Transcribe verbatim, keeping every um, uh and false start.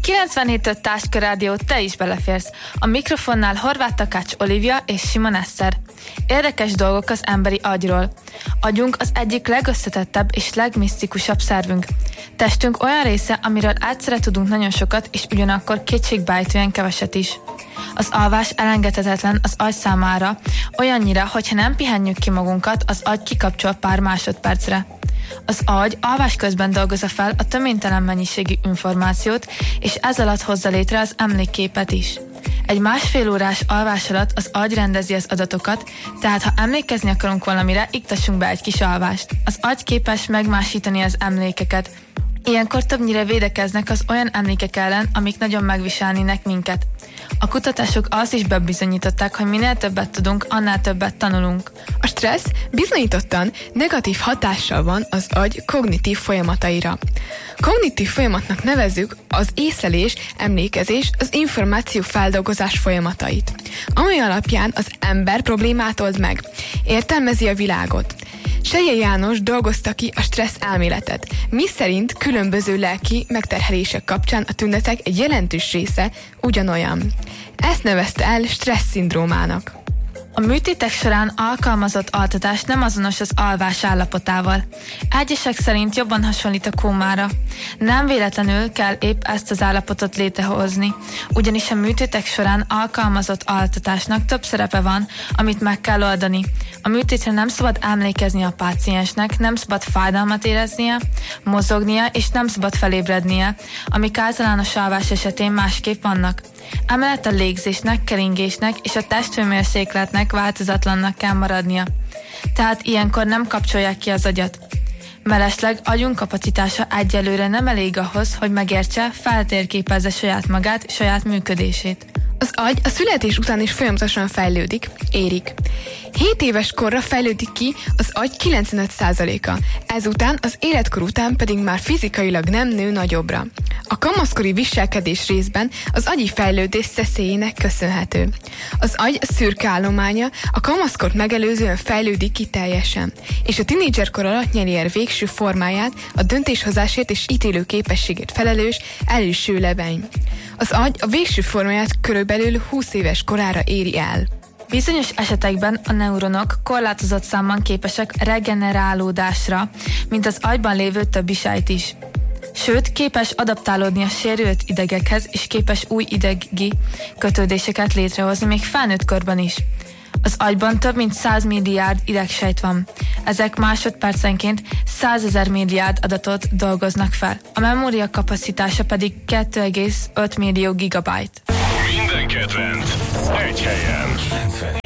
kilencvenhét öt Táska Rádió, te is beleférsz. A mikrofonnál Horváth Takács Olivia és Simon Eszter. Érdekes dolgok az emberi agyról. Agyunk az egyik legösszetettebb és legmisztikusabb szervünk. Testünk olyan része, amiről egyszerre tudunk nagyon sokat, és ugyanakkor kétségbeejtően keveset is. Az alvás elengedhetetlen az agy számára, olyannyira, hogyha nem pihenjük ki magunkat, az agy kikapcsol pár másodpercre. Az agy alvás közben dolgozza fel a töménytelen mennyiségű információt, és ez alatt hozza létre az emlékképet is. Egy másfél órás alvás alatt az agy rendezi az adatokat, tehát ha emlékezni akarunk valamire, iktassunk be egy kis alvást. Az agy képes megmásítani az emlékeket. Ilyenkor többnyire védekeznek az olyan emlékek ellen, amik nagyon megviselnének minket. A kutatások azt is bebizonyították, hogy minél többet tudunk, annál többet tanulunk. A stressz bizonyítottan negatív hatással van az agy kognitív folyamataira. Kognitív folyamatnak nevezzük az észlelés, emlékezés, az információ feldolgozás folyamatait, amely alapján az ember problémát old meg, értelmezi a világot. Selye János dolgozta ki a stressz elméletet, miszerint különböző lelki megterhelések kapcsán a tünetek egy jelentős része ugyanolyan. Ezt nevezte el stressz-szindrómának. A műtétek során alkalmazott altatás nem azonos az alvás állapotával. Egyesek szerint jobban hasonlít a kómára. Nem véletlenül kell épp ezt az állapotot létrehozni, ugyanis a műtétek során alkalmazott altatásnak több szerepe van, amit meg kell oldani. A műtétre nem szabad emlékezni a páciensnek, nem szabad fájdalmat éreznie, mozognia és nem szabad felébrednie, amik általános alvás esetén másképp vannak. Emellett a légzésnek, keringésnek és a testhőmérsékletnek változatlannak kell maradnia. Tehát ilyenkor nem kapcsolják ki az agyat. Mellesleg agyunk kapacitása egyelőre nem elég ahhoz, hogy megértse, feltérképezze saját magát, saját működését. Az agy a születés után is folyamatosan fejlődik, érik. hét éves korra fejlődik ki az agy kilencvenöt százaléka, ezután az életkor után pedig már fizikailag nem nő nagyobbra. A kamaszkori viselkedés részben az agyi fejlődés szeszélyének köszönhető. Az agy szürke állománya a kamaszkort megelőzően fejlődik ki teljesen, és a tinédzserkor alatt nyeri el végső formáját, a döntéshozásért és ítélő képességét felelős előső lebeny. Az agy a végső formáját körülbelül húsz éves korára éri el. Bizonyos esetekben a neuronok korlátozott számban képesek regenerálódásra, mint az agyban lévő többi sejt is. Sőt, képes adaptálódni a sérült idegekhez, és képes új idegi kötődéseket létrehozni még felnőtt korban is. Az agyban több mint száz milliárd idegsejt van. Ezek másodpercenként százezer milliárd adatot dolgoznak fel. A memória kapacitása pedig kettő egész öt millió gigabyte. Minden kedvenc egy helyen.